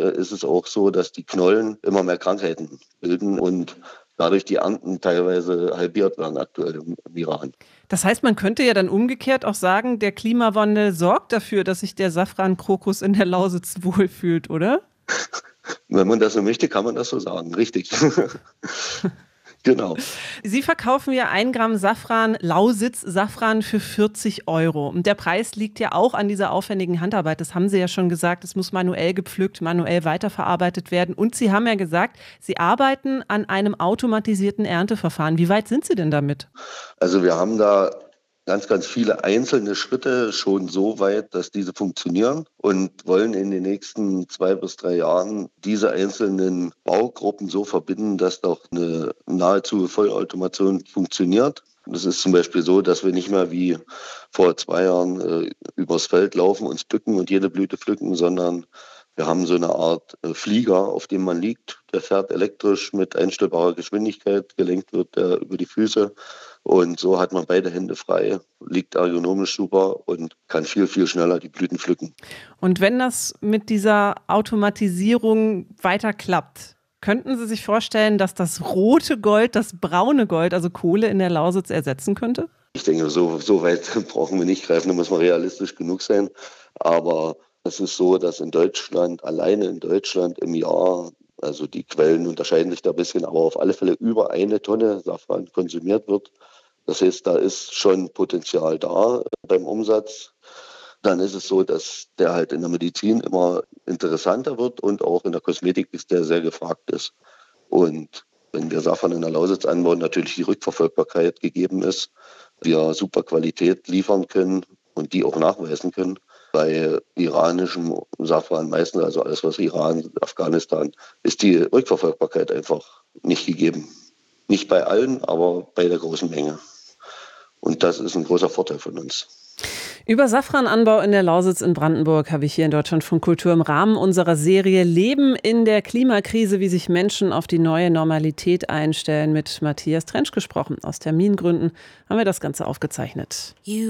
ist es auch so, dass die Knollen immer mehr Krankheiten bilden und dadurch die Ernten teilweise halbiert werden aktuell im Iran. Das heißt, man könnte ja dann umgekehrt auch sagen, der Klimawandel sorgt dafür, dass sich der Safrankrokus in der Lausitz wohlfühlt, oder? Wenn man das so möchte, kann man das so sagen. Richtig. Genau. Sie verkaufen ja 1 Gramm Safran, Lausitz Safran für 40 Euro. Und der Preis liegt ja auch an dieser aufwendigen Handarbeit. Das haben Sie ja schon gesagt. Es muss manuell gepflückt, manuell weiterverarbeitet werden. Und Sie haben ja gesagt, Sie arbeiten an einem automatisierten Ernteverfahren. Wie weit sind Sie denn damit? Also wir haben da ganz, ganz viele einzelne Schritte schon so weit, dass diese funktionieren und wollen in den nächsten 2 bis 3 Jahren diese einzelnen Baugruppen so verbinden, dass doch eine nahezu Vollautomation funktioniert. Das ist zum Beispiel so, dass wir nicht mehr wie vor 2 Jahren übers Feld laufen, uns bücken und jede Blüte pflücken, sondern wir haben so eine Art Flieger, auf dem man liegt. Der fährt elektrisch mit einstellbarer Geschwindigkeit, gelenkt wird er über die Füße. Und so hat man beide Hände frei, liegt ergonomisch super und kann viel, viel schneller die Blüten pflücken. Und wenn das mit dieser Automatisierung weiter klappt, könnten Sie sich vorstellen, dass das rote Gold das braune Gold, also Kohle in der Lausitz, ersetzen könnte? Ich denke, so weit brauchen wir nicht greifen, da muss man realistisch genug sein. Aber es ist so, dass alleine in Deutschland im Jahr, also die Quellen unterscheiden sich da ein bisschen, aber auf alle Fälle über 1 Tonne Safran konsumiert wird. Das heißt, da ist schon Potenzial da beim Umsatz. Dann ist es so, dass der halt in der Medizin immer interessanter wird und auch in der Kosmetik ist der sehr gefragt ist. Und wenn wir Safran in der Lausitz anbauen, natürlich die Rückverfolgbarkeit gegeben ist, wir super Qualität liefern können und die auch nachweisen können. Bei iranischem Safran meistens, also alles was Iran, Afghanistan, ist die Rückverfolgbarkeit einfach nicht gegeben. Nicht bei allen, aber bei der großen Menge. Und das ist ein großer Vorteil von uns. Über Safrananbau in der Lausitz in Brandenburg habe ich hier in Deutschlandfunk Kultur im Rahmen unserer Serie Leben in der Klimakrise, wie sich Menschen auf die neue Normalität einstellen, mit Matthias Trensch gesprochen. Aus Termingründen haben wir das Ganze aufgezeichnet.